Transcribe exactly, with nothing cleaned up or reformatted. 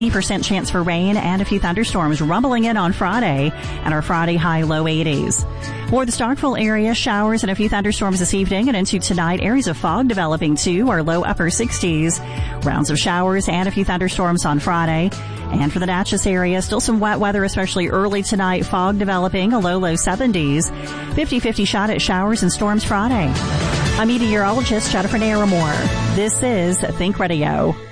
fifty percent chance for rain and a few thunderstorms rumbling in on Friday, and our Friday high low eighties. For the Starkville area, showers and a few thunderstorms this evening, and into tonight, areas of fog developing too, our low upper sixties. Rounds of showers and a few thunderstorms on Friday. And for the Natchez area, still some wet weather, especially early tonight, fog developing, a low low seventies. fifty-fifty shot at showers and storms Friday. I'm meteorologist Jennifer Naramore. This is Think Radio.